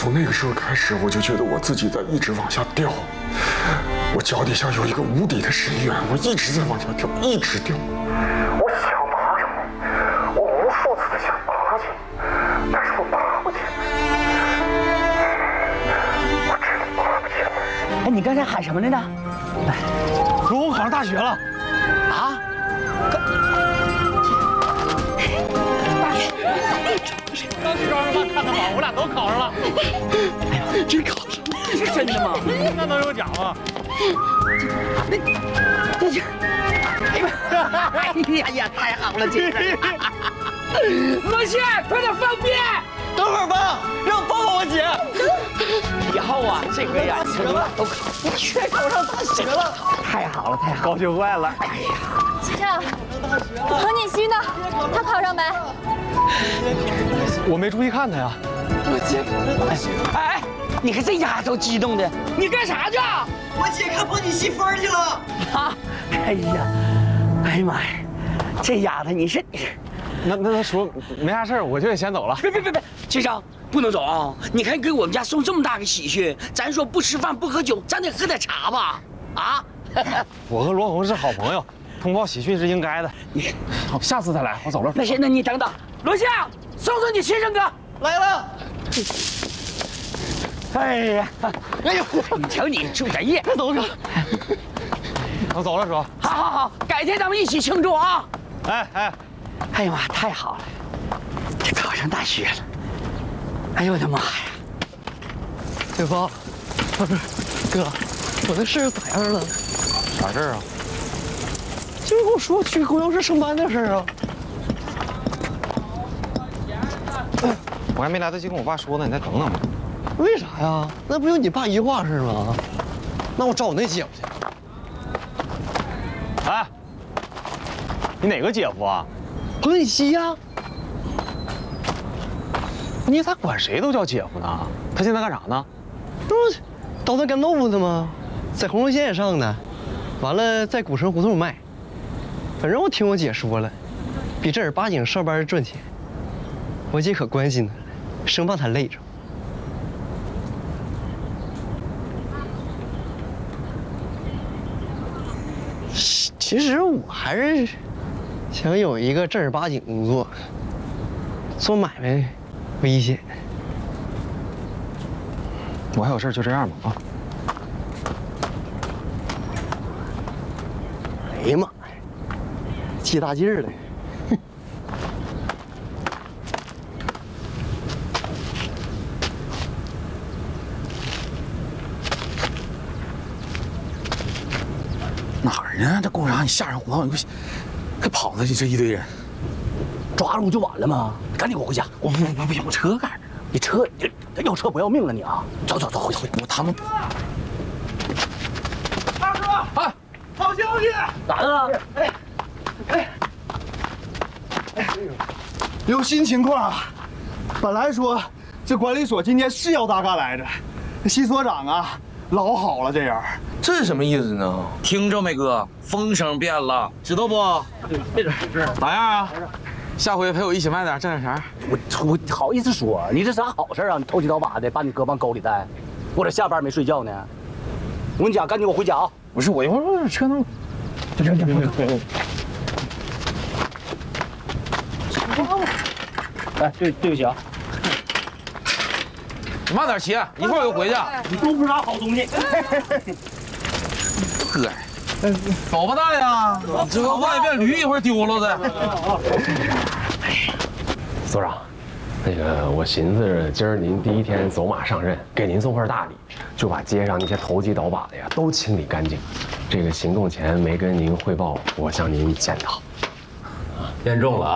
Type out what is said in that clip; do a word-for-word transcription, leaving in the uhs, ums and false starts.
从那个时候开始，我就觉得我自己在一直往下掉，我脚底下有一个无底的深渊，我一直在往下掉，一直掉。我想爬上来，我无数次的想爬起来，但是我爬不起来，我真的爬不起来。 哎，你刚才喊什么来着？来， 说我考上大学了。 啊？ 刚去考上了，看看吧，我俩都考上了。 哎呀，真考上了，是真的吗？ 那能有奖吗？ 那那就，哎呀呀，太好了，这个。罗谢，快点放鞭！ 等会儿吧，让我抱抱我姐。 以后啊，这回呀，你们都考，你全考上大学了，太好了，太好了， 高兴坏了。 哎呀， 师长，何锦熙呢？他考上没？ 我没注意看他呀。 我姐，哎哎，你看这丫头激动的，你干啥去？ 我姐看彭锦熙分去了。 啊，哎呀，哎呀妈呀，这丫头你是， 那那他说没啥事儿，我就得先走了。 别别别别，学长不能走啊！你看给我们家送这么大个喜讯，咱说不吃饭不喝酒，咱得喝点茶吧？啊？ 我和罗红是好朋友，通报喜讯是应该的。 你好，下次再来，我走了。 那行，那你等等，罗夏，送送你亲生哥来了。 哎呀，哎呦，你瞧你住点夜， 走哥。 我走了，叔。 好好好，改天咱们一起庆祝啊！ 哎哎， 哎呀妈，太好了，这考上大学了！哎呦我的妈呀！ 对方，不是哥，我的事儿咋样了？ 啥事儿啊？ 就是跟我说去供销社上班的事儿啊。 我还没来得及跟我爸说呢，你再等等吧。 为啥呀？那不就你爸一句话事吗？那我找我那姐夫去。 哎，你哪个姐夫啊？ 彭锦熙呀。 你咋管谁都叫姐夫呢？他现在干啥呢？ 这不捣蛋干豆腐的吗？在红楼县上的，完了在古城胡同卖。反正我听我姐说了，比正儿八经上班赚钱。我姐可关心他了，生怕他累着。其实我还是想有一个正儿八经工作，做买卖危险。 我还有事，就这样吧啊。 哎呀妈呀，起大劲儿了！ 哪儿呢？这公园你吓人胡闹，你快快跑了！这这一堆人， 抓住就完了吗？赶紧给我回家！ 我不不不行，我车干啥？ 你车你要车不要命了你啊！走走走，回回我他们大哥， 啊， 好消息！ 咋了？ 哎哎哎，有新情况啊！本来说这管理所今天是要大干来着，西所长啊老好了这人。 这是什么意思呢？听着没，哥，风声变了，知道不？ 别整事咋样啊？下回陪我一起卖点，挣点钱。 我我好意思说，你这啥好事啊？你投机倒把的，把你哥往沟里带，我这下班没睡觉呢。我跟你讲，赶紧给我回家啊！ 不是，我一会儿车能。 行行行行。 哎，对对不起啊， 你慢点骑，一会儿我就回去。 你都不是啥好东西。 哥，走吧，大爷，这个万一变驴，一会儿丢了的。 所长，那个我寻思今儿您第一天走马上任，给您送份大礼，就把街上那些投机倒把的呀都清理干净。这个行动前没跟您汇报，我向您检讨。 严重了啊！